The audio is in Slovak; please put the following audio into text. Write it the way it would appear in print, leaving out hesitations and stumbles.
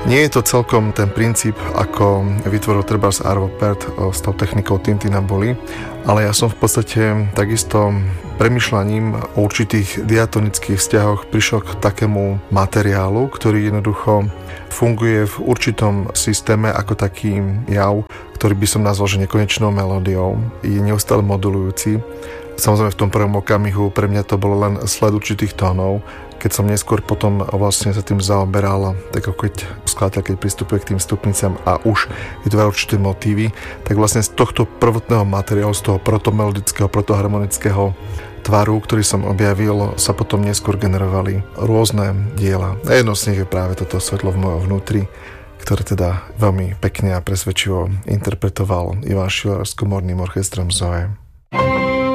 Nie je to celkom ten princíp, ako vytvoril trebárs Arvo Pärt s tou technikou Tintina boli, ale ja som v podstate takisto premýšľaním o určitých diatonických vzťahoch prišiel k takému materiálu, ktorý jednoducho funguje v určitom systéme ako taký jav, ktorý by som nazval, že nekonečnou melódiou. Je neustále modulujúci. Samozrejme v tom prvom okamihu pre mňa to bolo len sled určitých tónov. Keď som neskôr potom vlastne sa tým zaoberal, tak ako keď skladateľ, keď pristupuje k tým stupnicám a už vytvára určité motívy, tak vlastne z tohto prvotného materiálu, z toho protomelodického, protoharmonického tvaru, ktorý som objavil, sa potom neskôr generovali rôzne diela. A jedno z nich je práve toto Svetlo v mojom vnútri, ktoré teda veľmi pekne a presvedčivo interpretoval Ivan Šiler s komorným orchestrom Zoe.